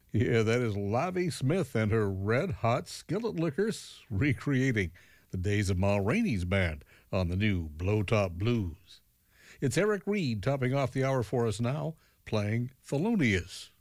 Yeah, that is Lavi Smith and her red hot skillet lickers recreating the days of Ma Rainey's band on the new Blowtop Blues. It's Eric Reed topping off the hour for us now, playing Thelonious.